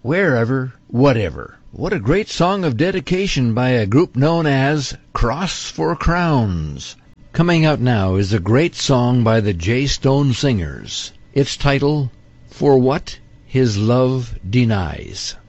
wherever, whatever. What a great song of dedication by a group known as Cross for Crowns. Coming out now is a great song by the J. Stone Singers. Its title, For What His Love Denies.